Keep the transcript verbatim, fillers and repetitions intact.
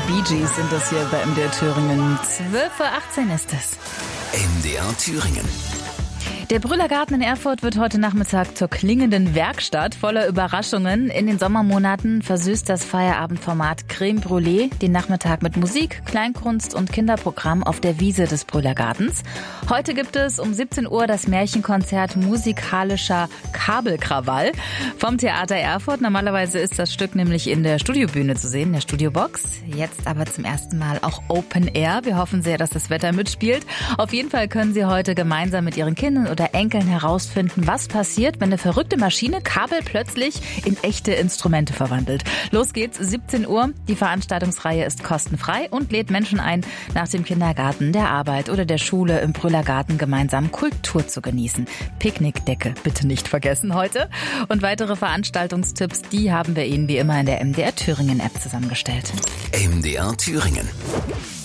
Bee Gees sind das hier bei M D R Thüringen. zwölf Uhr achtzehn ist es. M D R Thüringen. Der Brüllergarten in Erfurt wird heute Nachmittag zur klingenden Werkstatt voller Überraschungen. In den Sommermonaten versüßt das Feierabendformat Crème Brûlée den Nachmittag mit Musik, Kleinkunst und Kinderprogramm auf der Wiese des Brüllergartens. Heute gibt es um siebzehn Uhr das Märchenkonzert Musikalischer Kabelkrawall vom Theater Erfurt. Normalerweise ist das Stück nämlich in der Studiobühne zu sehen, der Studiobox. Jetzt aber zum ersten Mal auch Open Air. Wir hoffen sehr, dass das Wetter mitspielt. Auf jeden Fall können Sie heute gemeinsam mit Ihren Kindern oder Enkeln herausfinden, was passiert, wenn eine verrückte Maschine Kabel plötzlich in echte Instrumente verwandelt. Los geht's, siebzehn Uhr. Die Veranstaltungsreihe ist kostenfrei und lädt Menschen ein, nach dem Kindergarten, der Arbeit oder der Schule im Brüllergarten gemeinsam Kultur zu genießen. Picknickdecke bitte nicht vergessen heute. Und weitere Veranstaltungstipps, die haben wir Ihnen wie immer in der M D R Thüringen App zusammengestellt. M D R Thüringen.